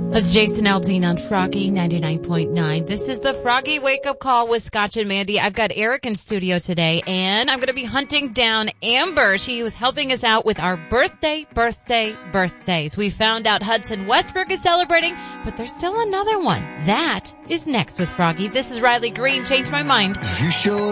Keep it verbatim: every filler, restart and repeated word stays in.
That's Jason Aldean on Froggy ninety-nine point nine. This is the Froggy Wake Up Call with Scotch and Mandy. I've got Eric in studio today, and I'm going to be hunting down Amber. She was helping us out with our birthday, birthday, birthdays. We found out Hudson Westbrook is celebrating, but there's still another one. That is next with Froggy. This is Riley Green. Change my mind. You sure